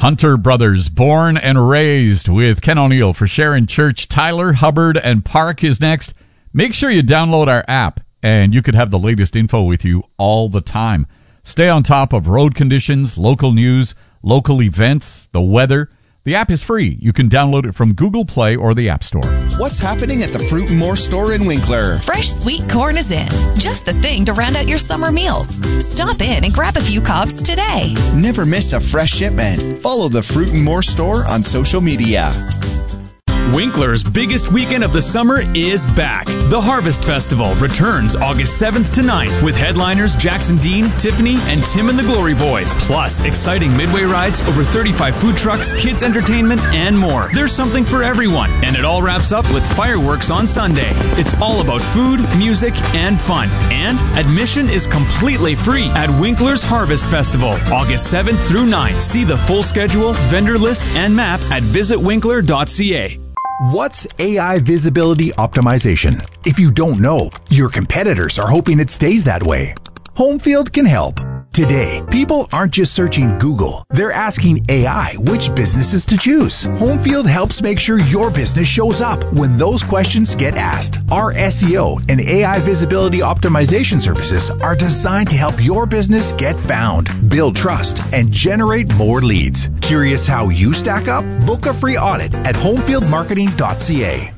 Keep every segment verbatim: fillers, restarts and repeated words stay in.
Hunter Brothers, born and raised with Ken O'Neill for Sharon Church. Tyler, Hubbard, and Park is next. Make sure you download our app, and you could have the latest info with you all the time. Stay on top of road conditions, local news, local events, the weather. The app is free. You can download it from Google Play or the App Store. What's happening at the Fruit and More store in Winkler? Fresh sweet corn is in. Just the thing to round out your summer meals. Stop in and grab a few cobs today. Never miss a fresh shipment. Follow the Fruit and More store on social media. Winkler's biggest weekend of the summer is back. The Harvest Festival returns August seventh to ninth with headliners Jackson Dean, Tiffany, and Tim and the Glory Boys. Plus, exciting midway rides, over thirty-five food trucks, kids entertainment, and more. There's something for everyone, and it all wraps up with fireworks on Sunday. It's all about food, music, and fun. And admission is completely free at Winkler's Harvest Festival, August seventh through ninth. See the full schedule, vendor list, and map at visit winkler dot c a. What's A I visibility optimization? If you don't know, your competitors are hoping it stays that way. Homefield can help. Today, people aren't just searching Google. They're asking A I which businesses to choose. Homefield helps make sure your business shows up when those questions get asked. Our S E O and A I visibility optimization services are designed to help your business get found, build trust, and generate more leads. Curious how you stack up? Book a free audit at homefield marketing dot c a.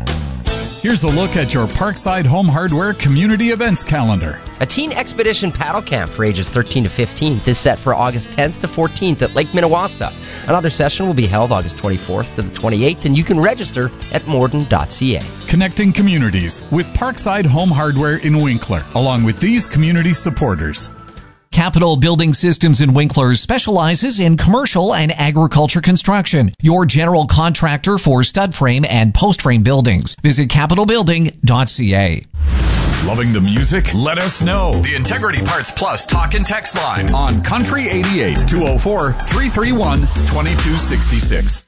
Here's a look at your Parkside Home Hardware community events calendar. A teen expedition paddle camp for ages thirteen to fifteen is set for August tenth to fourteenth at Lake Minnewaska. Another session will be held August twenty-fourth to the twenty-eighth, and you can register at morden dot c a. Connecting communities with Parkside Home Hardware in Winkler, along with these community supporters. Capital Building Systems in Winkler specializes in commercial and agriculture construction. Your general contractor for stud frame and post frame buildings. Visit capital building dot c a. Loving the music? Let us know. The Integrity Parts Plus talk and text line on Country eighty-eight, two oh four, three three one, two two six six.